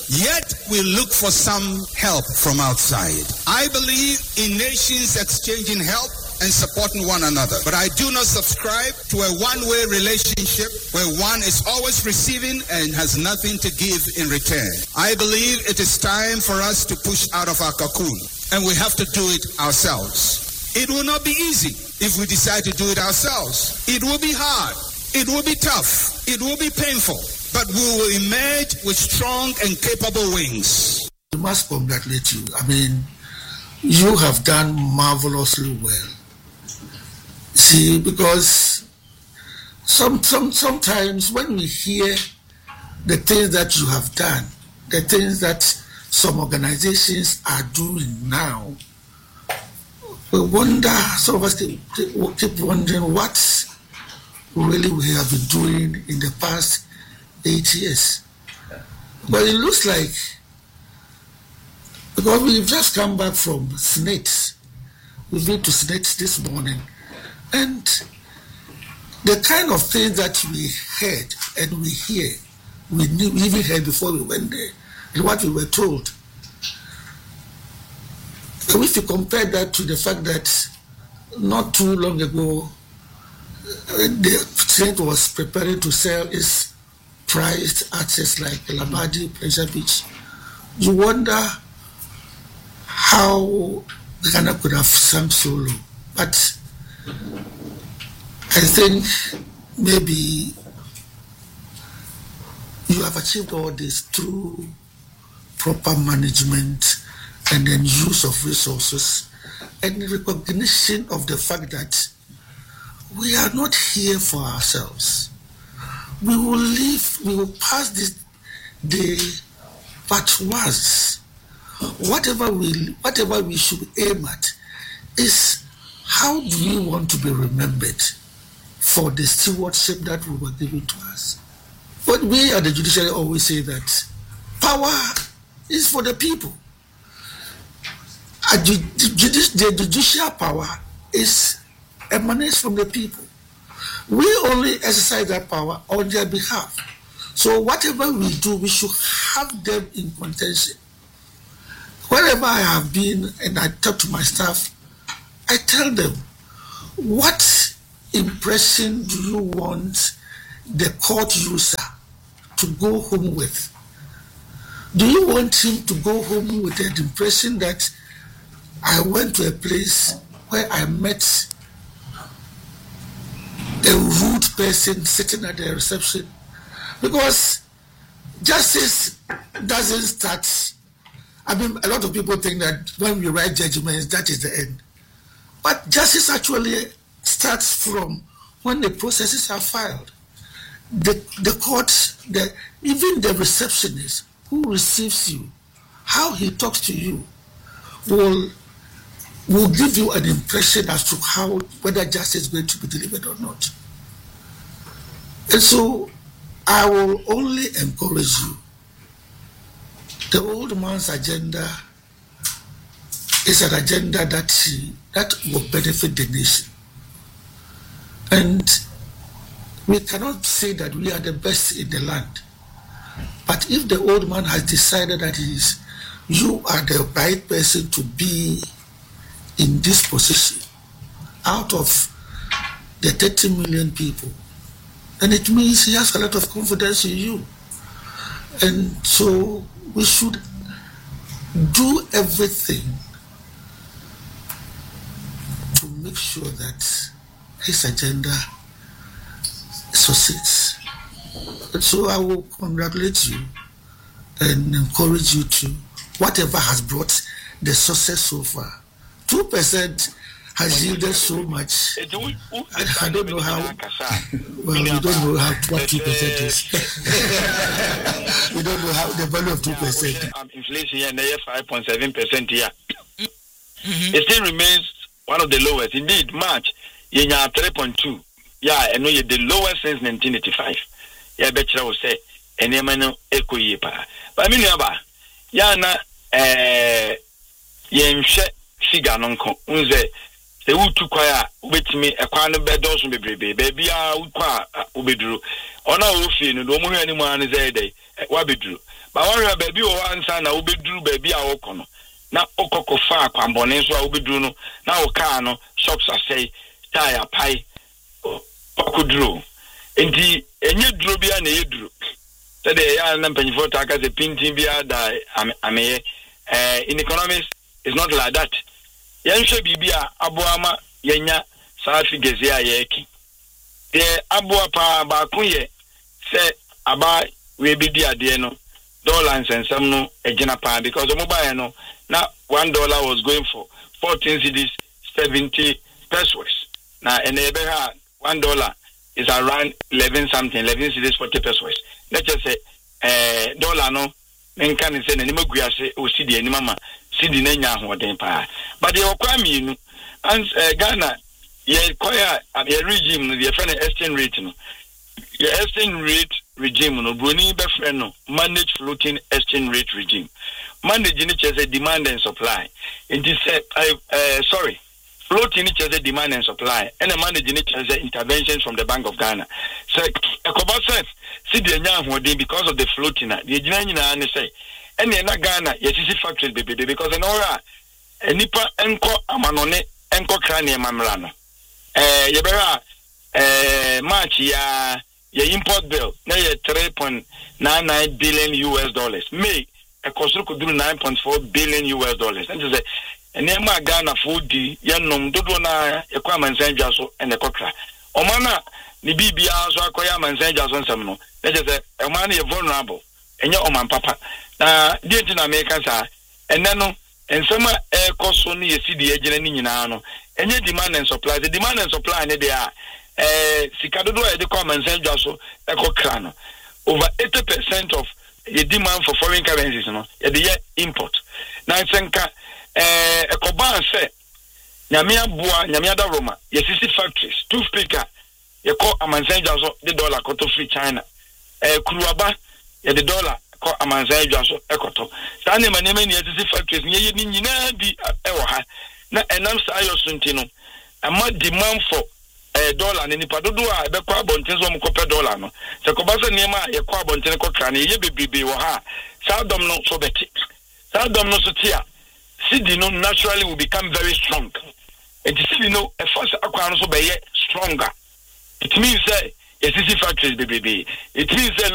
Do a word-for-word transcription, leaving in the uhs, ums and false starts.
Yet we look for some help from outside. I believe in nations exchanging help and supporting one another. But I do not subscribe to a one-way relationship where one is always receiving and has nothing to give in return. I believe it is time for us to push out of our cocoon, and we have to do it ourselves. It will not be easy if we decide to do it ourselves. It will be hard. It will be tough. It will be painful. But we will emerge with strong and capable wings. I must congratulate you. I mean, you have done marvelously well. See, because some, some, sometimes when we hear the things that you have done, the things that some organizations are doing now, we wonder, some of us keep, keep wondering what really we have been doing in the past eight years. But it looks like, because we've just come back from SNET, we've been to SNET this morning, and the kind of things that we heard and we hear, we knew, we even heard before we went there, and what we were told. And if you compare that to the fact that not too long ago, the state was preparing to sell its prized assets like Labadi, Pleasure Beach, you wonder how Ghana could have sunk so low. But I think maybe you have achieved all this through proper management and then use of resources and recognition of the fact that we are not here for ourselves. We will live, we will pass this day but once. Whatever we, whatever we should aim at is how do we want to be remembered for the stewardship that we were given to us. But we at the judiciary always say that power is for the people. The judicial power is emanates from the people. We only exercise that power on their behalf. So whatever we do, we should have them in contention. Wherever I have been and I talk to my staff, I tell them, what impression do you want the court user to go home with? Do you want him to go home with the impression that I went to a place where I met a rude person sitting at the reception? Because justice doesn't start. I mean, a lot of people think that when we write judgments, that is the end. But justice actually starts from when the processes are filed. The, the court, the, even the receptionist who receives you, how he talks to you, will, will give you an impression as to how, whether justice is going to be delivered or not. And so I will only encourage you. The old man's agenda is an agenda that he, that will benefit the nation. And we cannot say that we are the best in the land. But if the old man has decided that he is, you are the right person to be in this position out of the thirty million people, then it means he has a lot of confidence in you. And so we should do everything to make sure that his agenda succeeds. And so I will congratulate you and encourage you to, whatever has brought the success so far. Two percent has yielded so much. I, I don't know how, well, we don't know how, what two percent is. We don't know how the value of two percent. Inflation here, five point seven percent here. Mm-hmm. It still remains one of the lowest. Indeed, March, you have three point two. Yeah, and you're the lowest since nineteen eighty-five. Yeah, I bet you will say, and you're no echo yepa. But I mean, yeah, na, eh, yen she figure non con, unze, the wood to choir with me a kind of bed also be baby, baby, I would qua ubedru. On our ocean, no more anyone is a day, what be drew. But one baby or one son, I will be drew baby our okono. Now okoko fa kwambone so I will be drew no. Now okano shocks I say tire pie okudru. Inti enye drew bia na yedru. Today ya na penifo taka the pinting bia da ame eh in economics it's not like that. Yanshe bibia abuama yenya sa figures ya yeki. The abua pa ba kunye se aba we be di ade no dollars and some no ejina pa because the mobile no now one dollar was going for fourteen cedis seventy pesos. Now and the one dollar is around eleven something, eleven cedis forty pesos. Let's just say uh dollar no men can say any maguase o cedi any mama cedi na nya hoden pa. But the okwami no and uh, Ghana ye kwaya a regime no the friend exchange rate no. Your exchange rate regime no broni be friend no manage floating exchange rate regime. Managing it as a demand and supply. It is uh, uh, sorry. Floating it as a demand and supply, and a managing it as interventions from the Bank of Ghana. So, a says, see the young because of the floating, the Janina say, and the Ghana, yes, is factory baby, because an aura, a nipa enco amanone, enco crania mamrano. Eh, Yabera, eh, March, ya, your import bill, now three point nine nine billion U S dollars. May a cost could do nine point four billion U S dollars. And to say, and Nema Ghana foodi yanom dodo na ekwa mansenja so ene kokra omana ni bibia so akoya mansenja so nsem no let say omana ye vulnerable enye oman papa na dienti na America sa ene no ensem e koso no yesi de agina ni nyina no enye demand and supply the demand and supply ne dey eh sika dodo e de kwa mansenja so e kokra no over eighty percent of the demand for foreign currencies no e dey import na senka eh ekoban se nyamia bua nyamia da Roma ye sixty factories two speaker ye call amanzenja so the dollar koto free China eh kuruaba ye the dollar call amanzenja so ekoto sa ne maneme ne ye sixty factories ne ye ni nyina bi e wo ha na enam sa ayo sunti no ama demand for eh dollar ne nipa dodo a be kwa bonten so mkope dollar no se ko ba se ne ma ye kwa bonten ko kra ne ye bebibe wo ha sa dom no so beti sa dom no so tia Cedi no naturally will become very strong. And the cedi no a force akwa no so be stronger. It means say yes, factories baby. It means say